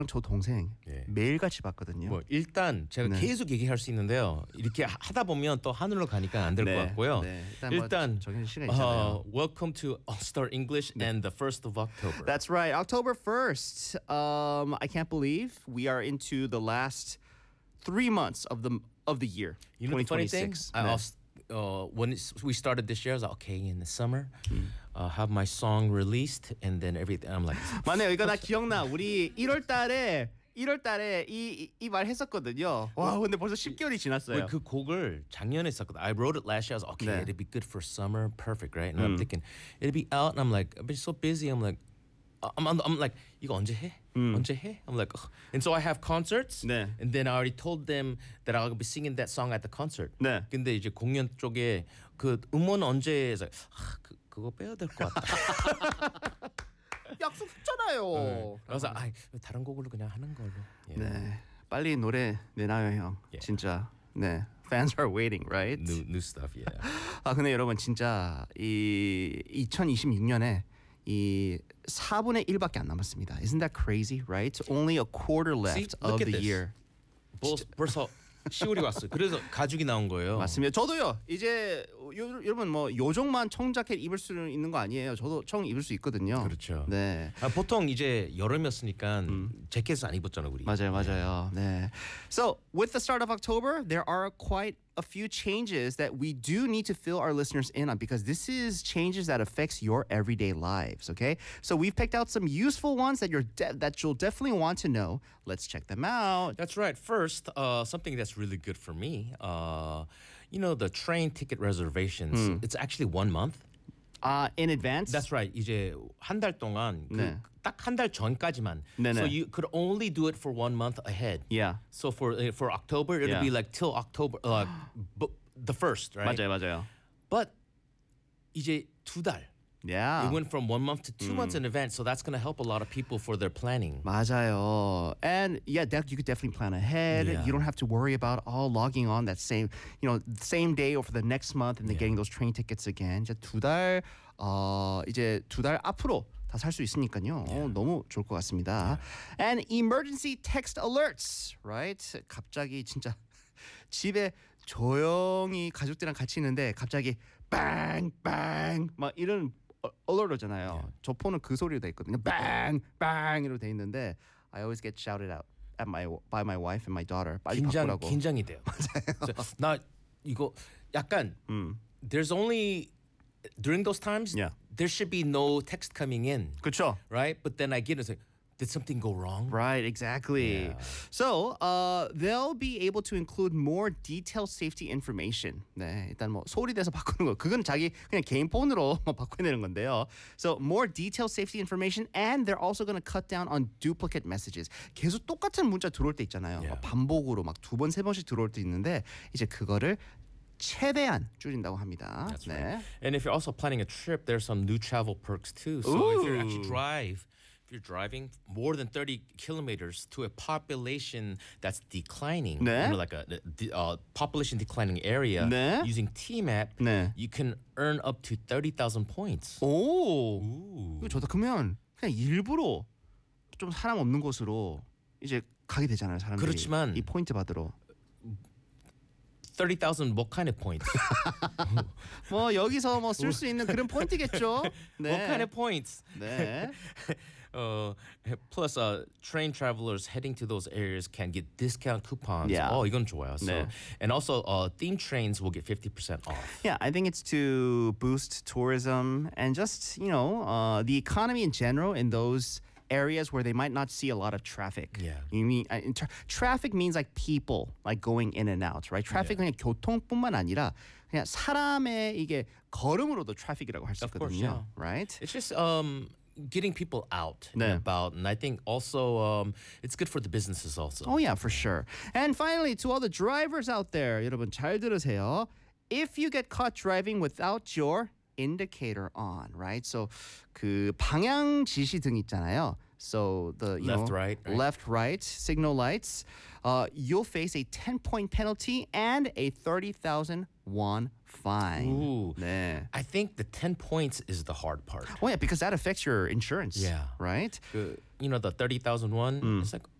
저 동생 예. 매일같이 봤거든요. 뭐 일단 제가 네. 계속 얘기할 수 있는데요. 이렇게 하다 보면 또 하늘로 가니까 안 될 것 같고요. 네. 일단 정해진 시간 있잖아요. welcome to All Star English and the 1st of October. That's right. October 1st. I can't believe we are into the last 3 months of the year. You know the funny thing? 2026. I 네. also, when we started this year, I was like, okay, in the summer, have my song released, and then everything. I'm like, 맞네요. 이거 나 기억나. 우리 1월 달에 이 말 했었거든요. 와, 근데 벌써 10개월이 지났어요. 그 곡을 작년에 썼거든. I wrote it last year. I was like, okay, 네. it'd be good for summer, perfect, right? And I'm thinking it'd be out, and I'm like, I've been so busy. I'm like, I'm like, 이거 언제 해? 언제 해? I'm like, ugh. And so I have concerts, 네. and then I already told them that I'll be singing that song at the concert. 네. 근데 이제 공연 쪽에 그 음원 언제 해서 그거 빼야 될 것 같다. 약속했잖아요. 그래서 다른 곡으로 그냥 하는 걸로. 예. 네. 빨리 노래 내놔요, 형. Yeah. 진짜. 네. Fans are waiting, right? New stuff, yeah. 아, 근데 여러분 진짜 이 2026년에 이 4분의 1밖에 안 남았습니다. Isn't that crazy, right? Only a quarter left look of at the this. year. 벌써 10월이 왔어요. 그래서 가죽이 나온 거예요. 맞습니다. 저도요. 이제 여러분 뭐 요정만 청자켓 입을 수 있는 거 아니에요. 저도 청 입을 수 있거든요. 그렇죠. 네. 보통 이제 여름이었으니까 재킷을 안 입었잖아요, 우리. 맞아요. 네. So, with the start of October, there are quite a few changes that we do need to fill our listeners in on because this is changes that affects your everyday lives, okay? So, we've picked out some useful ones that you'll definitely want to know. Let's check them out. That's right. First, something that's really good for me. You know, the train ticket reservations. It's actually 1 month. In advance? That's right. 이제 한 달 동안 네. 딱 한 달 전까지만. 네네. So you could only do it for 1 month ahead. Yeah. So for October, it'll Yeah. be like till October, the 1st, right? 맞아요. But 이제 2달. Yeah. It went from 1 month to 2 months in advance, so that's going to help a lot of people for their planning. 맞아요. And yeah, you could definitely plan ahead. Yeah. You don't have to worry about logging on that same day or for the next month and then getting those train tickets again. 이제 이제 2달 앞으로 다 살 수 있으니까요. 너무 좋을 것 같습니다. And emergency text alerts, right? 갑자기 진짜 집에 조용히 가족들이랑 같이 있는데 갑자기 빵빵 막 이런 alert 오잖아요. 저 폰은 그 소리로 돼 있거든요. 빵빵 이로 돼 있는데 I always get shouted out by my wife and my daughter. 빨리 바꾸라고. 긴장이 돼요. 맞아요. 나 이거 약간 there's only during those times Yeah. there should be no text coming in, 그렇죠. right? But then I get it, it's like, did something go wrong? Right, exactly. Yeah. So, they'll be able to include more detailed safety information. 네, 일단 뭐 소리내서 바꾸는 거, 그건 자기 그냥 개인 폰으로 바꿔내는 건데요. So, more detailed safety information, and they're also going to cut down on duplicate messages. 계속 똑같은 문자 들어올 때 있잖아요. Yeah. 반복으로 막 2번, 3번씩 들어올 때 있는데 이제 그거를 최대한 줄인다고 합니다. That's 네. right. And if you're also planning a trip, there's some new travel perks too. So if you're driving more than 30 kilometers to a population that's declining, 네. you know, like a population declining area, 네. using T-Map, 네. you can earn up to 30,000 points. 오, 이거 좋다. 그러면 그냥 일부러 좀 사람 없는 곳으로 이제 가게 되잖아요, 사람들이. 그렇지만 이 포인트 받으러. 30,000 what kind of points? 뭐 여기서 뭐 쓸 수 있는 그런 포인트겠죠. 네. What kind of points? 네. Plus, train travelers heading to those areas can get discount coupons. Yeah. 이건 좋아요. So, 네. and also, theme trains will get 50% off. Yeah, I think it's to boost tourism and just, the economy in general in those areas where they might not see a lot of traffic. Yeah. You mean traffic means like people like going in and out, right? traffic 그냥 교통뿐만 아니라 그냥 사람의 이게 걸음으로도 traffic이라고 할 수 Of course, 있거든요, yeah. right? It's just getting people out and 네. about, and I think also it's good for the businesses also. Oh yeah, for sure. And finally, to all the drivers out there, 여러분 잘 들으세요. If you get caught driving without your indicator on, right? So 그 방향 지시등 있잖아요. So the Left, right. left, right signal lights, you'll face a 10-point penalty and a 30,000 won fine. Ooh. 네. I think the 10 points is the hard part. Oh yeah, because that affects your insurance. Yeah. Right? the 30,000 won. It's like